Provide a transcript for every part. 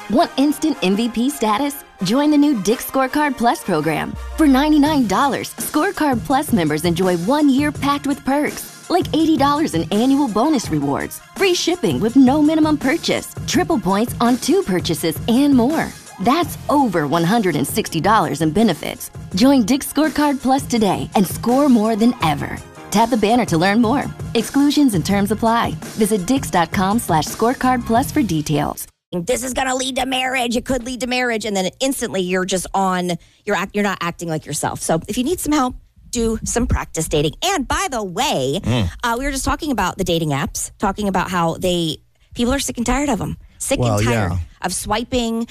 Want instant MVP status? Join the new Dick's Scorecard Plus program. For $99, Scorecard Plus members enjoy 1 year packed with perks, like $80 in annual bonus rewards, free shipping with no minimum purchase, triple points on 2 purchases, and more. That's over $160 in benefits. Join Dick's Scorecard Plus today and score more than ever. Tap the banner to learn more. Exclusions and terms apply. Visit dix.com/scorecardplus for details. This is going to lead to marriage. It could lead to marriage. And then instantly you're just you're not acting like yourself. So if you need some help, do some practice dating. And by the way, we were just talking about the dating apps, talking about how people are sick and tired of them. Sick and tired of swiping.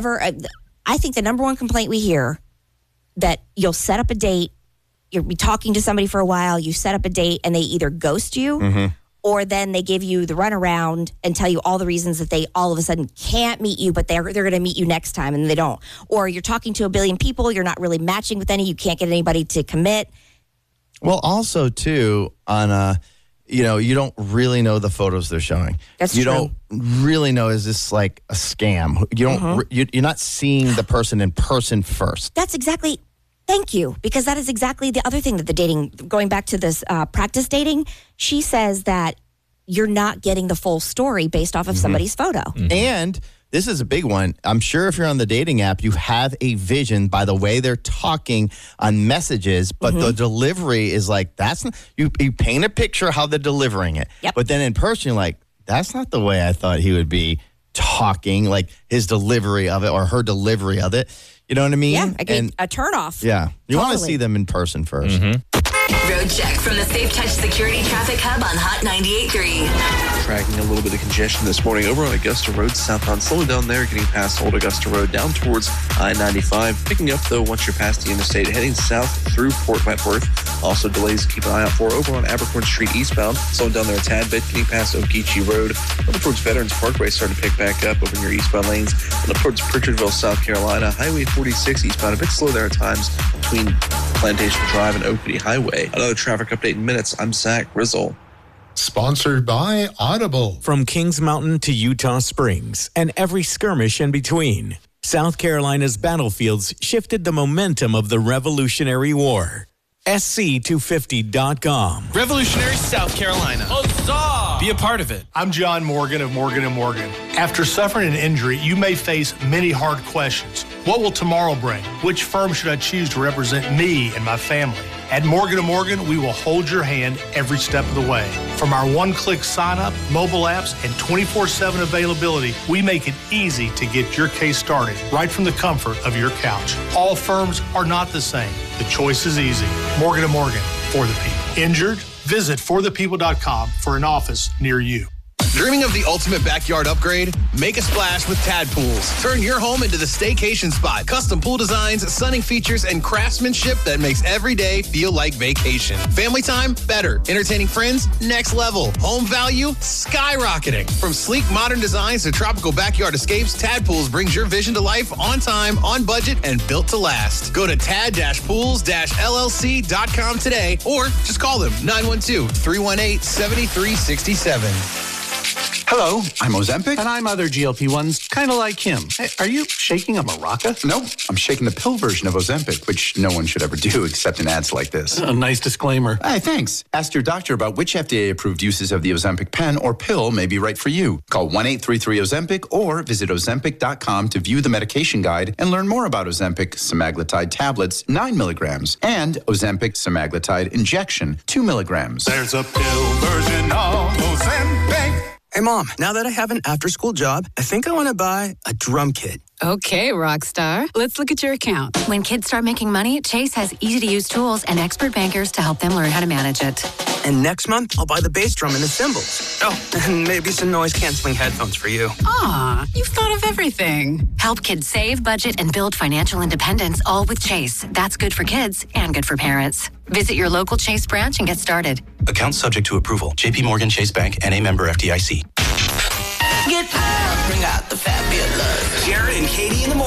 I think the number one complaint we hear that you'll set up a date, you'll be talking to somebody for a while, you set up a date and they either ghost you or then they give you the runaround and tell you all the reasons that they all of a sudden can't meet you, but they're going to meet you next time and they don't. Or you're talking to a billion people, you're not really matching with any, you can't get anybody to commit. Well, also too, on you don't really know the photos they're showing. That's true. You don't really know, is this like a scam? You don't. You're not seeing the person in person first. That's exactly. Thank you, because that is exactly the other thing that the dating. Going back to this practice dating, she says that you're not getting the full story based off of somebody's photo. And this is a big one. I'm sure if you're on the dating app, you have a vision by the way they're talking on messages, but the delivery is like, that's not, you paint a picture how they're delivering it. Yep. But then in person, you're like, that's not the way I thought he would be talking, like his delivery of it or her delivery of it. You know what I mean? Yeah, a turnoff. Yeah. You want to see them in person first. Road check from the Safe Touch Security Traffic Hub on Hot 98.3. Tracking a little bit of congestion this morning over on Augusta Road southbound. Slowing down there, getting past Old Augusta Road down towards I-95. Picking up, though, once you're past the interstate, heading south through Port Wentworth. Also delays to keep an eye out for over on Abercorn Street eastbound. Slowing down there a tad bit, getting past Ogeechee Road. Over towards Veterans Parkway, starting to pick back up over in your eastbound lanes. And up towards Pritchardville, South Carolina. Highway 46 eastbound, a bit slow there at times between Plantation Drive and Oakwood Highway. Another traffic update in minutes. I'm Zach Rizzle. Sponsored by Audible. From Kings Mountain to Utah Springs and every skirmish in between, South Carolina's battlefields shifted the momentum of the Revolutionary War. SC250.com. Revolutionary South Carolina. Huzzah! Be a part of it. I'm John Morgan of Morgan & Morgan. After suffering an injury, you may face many hard questions. What will tomorrow bring? Which firm should I choose to represent me and my family? At Morgan & Morgan, we will hold your hand every step of the way. From our one-click sign-up, mobile apps, and 24/7 availability, we make it easy to get your case started right from the comfort of your couch. All firms are not the same. The choice is easy. Morgan & Morgan, for the people. Injured? Visit forthepeople.com for an office near you. Dreaming of the ultimate backyard upgrade? Make a splash with Tad Pools. Turn your home into the staycation spot. Custom pool designs, sunning features, and craftsmanship that makes every day feel like vacation. Family time? Better. Entertaining friends? Next level. Home value? Skyrocketing. From sleek modern designs to tropical backyard escapes, Tad Pools brings your vision to life on time, on budget, and built to last. Go to tad-pools-llc.com today or just call them 912-318-7367. Hello, I'm Ozempic. And I'm other GLP-1s, kind of like him. Hey, are you shaking a maraca? No, I'm shaking the pill version of Ozempic, which no one should ever do except in ads like this. A nice disclaimer. Hey, thanks. Ask your doctor about which FDA-approved uses of the Ozempic pen or pill may be right for you. Call 1-833-OZEMPIC or visit Ozempic.com to view the medication guide and learn more about Ozempic semaglutide tablets, 9 milligrams, and Ozempic semaglutide injection, 2 milligrams. There's a pill version of Ozempic. Hey, Mom, now that I have an after-school job, I think I want to buy a drum kit. Okay, rock star. Let's look at your account. When kids start making money, Chase has easy-to-use tools and expert bankers to help them learn how to manage it. And next month, I'll buy the bass drum and the cymbals. Oh, and maybe some noise-canceling headphones for you. Aw, you've thought of everything. Help kids save, budget, and build financial independence, all with Chase. That's good for kids and good for parents. Visit your local Chase branch and get started. Account subject to approval. J.P. Morgan Chase Bank, N.A. member FDIC. Get out, bring out the fabulous. Jared and Katie in the morning.